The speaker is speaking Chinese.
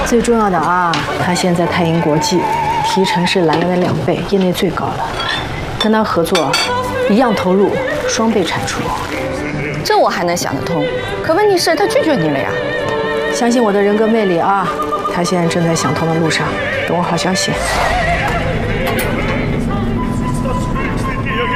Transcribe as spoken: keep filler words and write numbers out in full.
最重要的啊，他现在泰银国际提成是兰兰的两倍，业内最高了。跟他合作，一样投入，双倍产出。 这我还能想得通，可问题是，他拒绝你了呀。 相信我的人格魅力啊，他现在正在想通的路上，等我好消息。